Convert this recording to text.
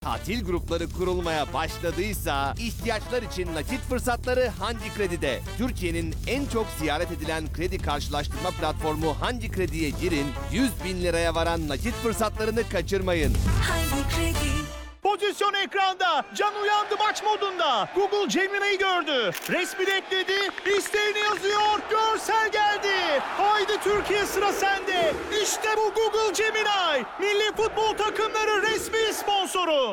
tatil grupları kurulmaya başladıysa ihtiyaçlar için nakit fırsatları Hangi Kredi'de. Türkiye'nin en çok ziyaret edilen kredi karşılaştırma platformu Hangi Kredi'ye girin, 100.000 liraya varan nakit fırsatlarını kaçırmayın. Hangi Kredi? Pozisyon ekranda. Can uyandı maç modunda. Google Gemini'yi gördü. Resmi de ekledi. İsteğini yazıyor. Görsel geldi. Haydi Türkiye, sıra sende. İşte bu Google Gemini. Milli futbol takımları resmi sponsoru.